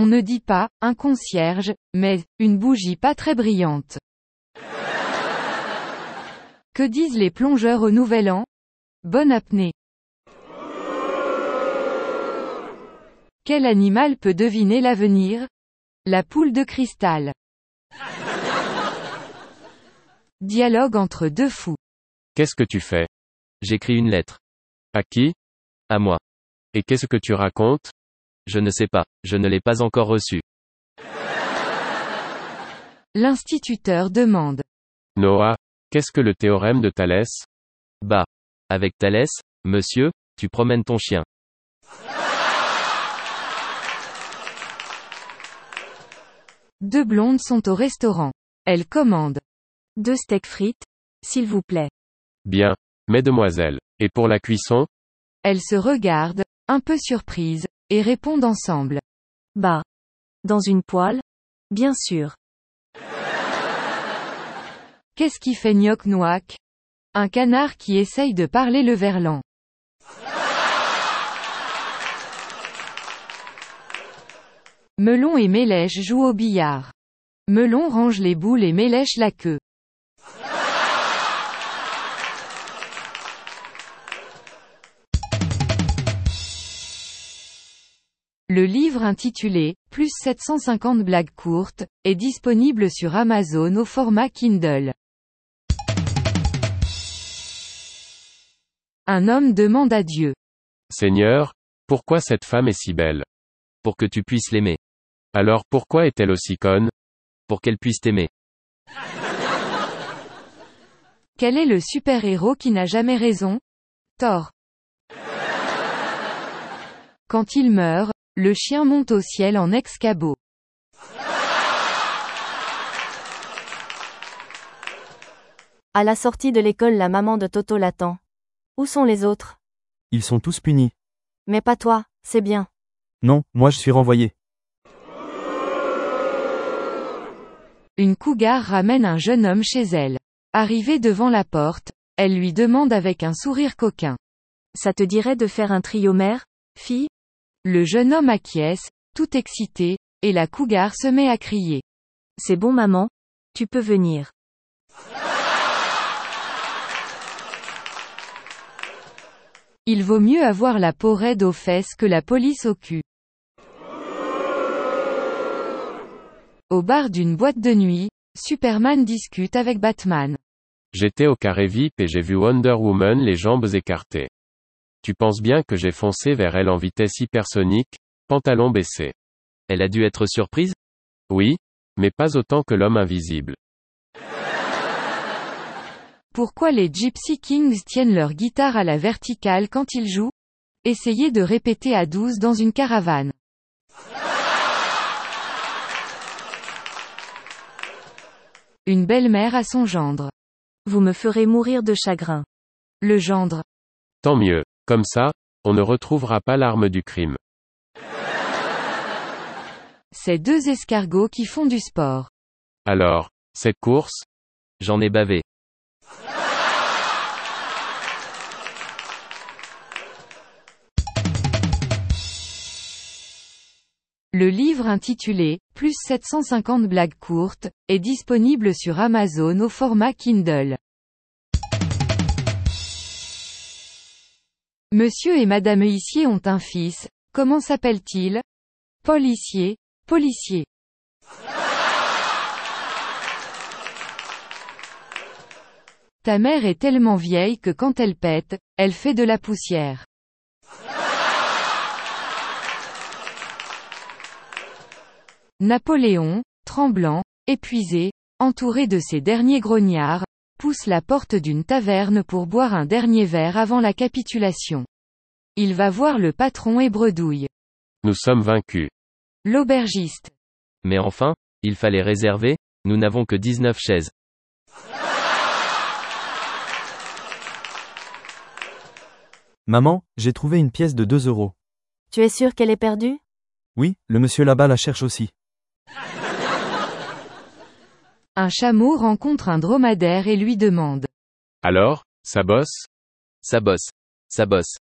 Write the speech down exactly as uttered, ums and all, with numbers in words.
On ne dit pas « un concierge », mais « une bougie pas très brillante ». Que disent les plongeurs au Nouvel An? Bonne apnée. Quel animal peut deviner l'avenir? La poule de cristal. Dialogue entre deux fous. Qu'est-ce que tu fais? J'écris une lettre. À qui? À moi. Et qu'est-ce que tu racontes? Je ne sais pas, je ne l'ai pas encore reçue. L'instituteur demande. Noah, qu'est-ce que le théorème de Thalès? Bah. Avec Thalès, monsieur, tu promènes ton chien. Deux blondes sont au restaurant. Elles commandent. Deux steaks frites, s'il vous plaît. Bien. Mesdemoiselles. Et pour la cuisson? Elles se regardent, un peu surprises, et répondent ensemble. Bah. Dans une poêle? Bien sûr. Qu'est-ce qui fait gnoc-noac? Un canard qui essaye de parler le verlan. Melon et Mélèche jouent au billard. Melon range les boules et Mélèche la queue. Le livre intitulé « Plus sept cent cinquante blagues courtes » est disponible sur Amazon au format Kindle. Un homme demande à Dieu. Seigneur, pourquoi cette femme est si belle? Pour que tu puisses l'aimer. Alors pourquoi est-elle aussi conne? Pour qu'elle puisse t'aimer. Quel est le super-héros qui n'a jamais raison? Thor. Quand il meurt, le chien monte au ciel en ex-cabot. À la sortie de l'école, la maman de Toto l'attend. Où sont les autres? Ils sont tous punis. Mais pas toi, c'est bien. Non, moi je suis renvoyé. Une cougar ramène un jeune homme chez elle. Arrivée devant la porte, elle lui demande avec un sourire coquin. Ça te dirait de faire un trio mère, fille? Le jeune homme acquiesce, tout excité, et la cougar se met à crier. C'est bon maman, tu peux venir. Il vaut mieux avoir la peau raide aux fesses que la police au cul. Au bar d'une boîte de nuit, Superman discute avec Batman. J'étais au carré V I P et j'ai vu Wonder Woman les jambes écartées. Tu penses bien que j'ai foncé vers elle en vitesse hypersonique, pantalon baissé. Elle a dû être surprise? Oui, mais pas autant que l'homme invisible. Pourquoi les Gypsy Kings tiennent leur guitare à la verticale quand ils jouent? Essayez de répéter à douze dans une caravane. Une belle-mère à son gendre. Vous me ferez mourir de chagrin. Le gendre. Tant mieux. Comme ça, on ne retrouvera pas l'arme du crime. C'est deux escargots qui font du sport. Alors, cette course? J'en ai bavé. Le livre intitulé « Plus sept cent cinquante blagues courtes » est disponible sur Amazon au format Kindle. Monsieur et Madame Huissier ont un fils, comment s'appelle-t-il? Paul Hissier, policier. Ta mère est tellement vieille que quand elle pète, elle fait de la poussière. Napoléon, tremblant, épuisé, entouré de ses derniers grognards, pousse la porte d'une taverne pour boire un dernier verre avant la capitulation. Il va voir le patron et bredouille. Nous sommes vaincus. L'aubergiste. Mais enfin, il fallait réserver, nous n'avons que dix-neuf chaises. Maman, j'ai trouvé une pièce de deux euros. Tu es sûr qu'elle est perdue? Oui, le monsieur là-bas la cherche aussi. Un chameau rencontre un dromadaire et lui demande. Alors, ça bosse? Ça bosse. Ça bosse.